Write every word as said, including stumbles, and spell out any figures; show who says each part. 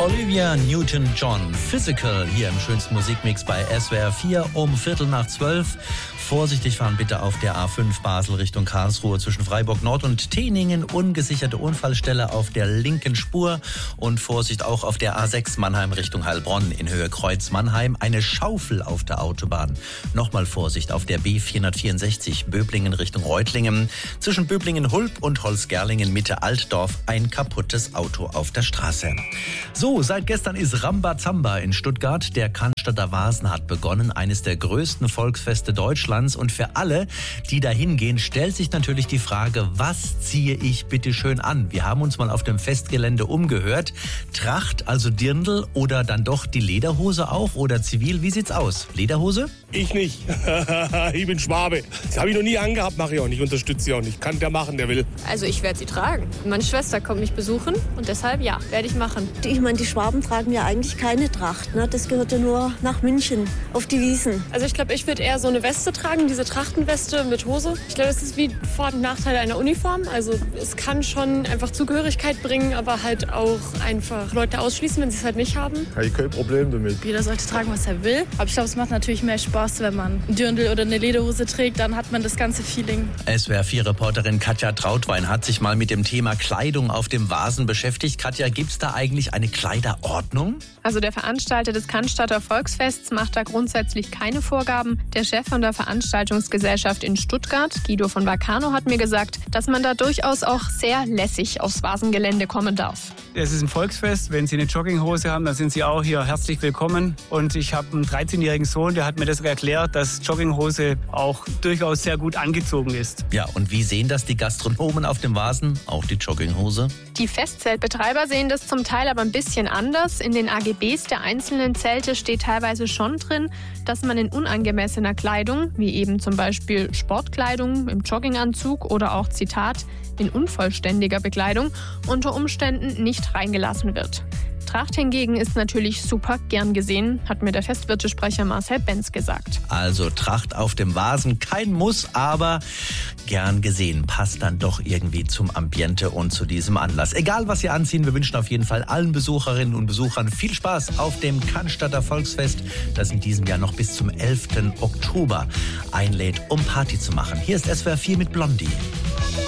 Speaker 1: Olivia Newton-John, Physical, hier im schönsten Musikmix bei S W R vier um Viertel nach zwölf. Vorsichtig fahren bitte auf der A fünf Basel Richtung Karlsruhe zwischen Freiburg Nord und Teningen. Ungesicherte Unfallstelle auf der linken Spur. Und Vorsicht auch auf der A sechs Mannheim Richtung Heilbronn in Höhe Kreuz Mannheim. Eine Schaufel auf der Autobahn. Nochmal Vorsicht auf der B vierhundertvierundsechzig Böblingen Richtung Reutlingen. Zwischen Böblingen-Hulp und Holzgerlingen Mitte Altdorf ein kaputtes Auto auf der Straße. So, seit gestern ist Rambazamba in Stuttgart. Der Cannstatter Vasen hat begonnen, eines der größten Volksfeste Deutschlands. Und für alle, die da hingehen, stellt sich natürlich die Frage, was ziehe ich bitte schön an? Wir haben uns mal auf dem Festgelände umgehört. Tracht, also Dirndl oder dann doch die Lederhose auch oder zivil? Wie sieht's aus? Lederhose?
Speaker 2: Ich nicht. Ich bin Schwabe. Das habe ich noch nie angehabt, mache ich auch nicht, unterstütze sie auch nicht. Kann der machen, der will.
Speaker 3: Also ich werde sie tragen. Meine Schwester kommt mich besuchen und deshalb ja, werde ich machen.
Speaker 4: Ich meine, die Schwaben tragen ja eigentlich keine Tracht. Ne? Das gehört ja nur nach München, auf die Wiesn.
Speaker 5: Also ich glaube, ich würde eher so eine Weste tragen, diese Trachtenweste mit Hose. Ich glaube, es ist wie Vor- und Nachteile einer Uniform. Also es kann schon einfach Zugehörigkeit bringen, aber halt auch einfach Leute ausschließen, wenn sie es halt nicht haben.
Speaker 6: Habe ich kein Problem damit.
Speaker 7: Jeder sollte tragen, was er will. Aber ich glaube, es macht natürlich mehr Spaß, wenn man ein Dirndl oder eine Lederhose trägt, dann hat man das ganze Feeling.
Speaker 1: S W R vier Reporterin Katja Trautwein hat sich mal mit dem Thema Kleidung auf dem Vasen beschäftigt. Katja, gibt es da eigentlich eine Kleiderordnung?
Speaker 3: Also der Veranstalter des Cannstatter Volksfests macht da grundsätzlich keine Vorgaben. Der Chef von der Veranstaltungsgesellschaft in Stuttgart, Guido von Vacano, hat mir gesagt, dass man da durchaus auch sehr lässig aufs Vasengelände kommen darf.
Speaker 8: Es ist ein Volksfest. Wenn Sie eine Jogginghose haben, dann sind Sie auch hier herzlich willkommen. Und ich habe einen dreizehnjährigen Sohn, der hat mir das erklärt, dass Jogginghose auch durchaus sehr gut angezogen ist.
Speaker 1: Ja, und wie sehen das die Gastronomen auf dem Vasen? Auch die Jogginghose?
Speaker 3: Die Festzeltbetreiber sehen das zum Teil aber ein bisschen anders. In den A G Bs der einzelnen Zelte steht teilweise schon drin, dass man in unangemessener Kleidung, wie eben zum Beispiel Sportkleidung im Jogginganzug oder auch, Zitat, in unvollständiger Bekleidung, unter Umständen nicht reingelassen wird. Tracht hingegen ist natürlich super gern gesehen, hat mir der Festwirtesprecher Marcel Benz gesagt.
Speaker 1: Also Tracht auf dem Vasen, kein Muss, aber gern gesehen. Passt dann doch irgendwie zum Ambiente und zu diesem Anlass. Egal, was Sie anziehen, wir wünschen auf jeden Fall allen Besucherinnen und Besuchern viel Spaß auf dem Cannstatter Volksfest, das in diesem Jahr noch bis zum elften Oktober einlädt, um Party zu machen. Hier ist S W R vier mit Blondie.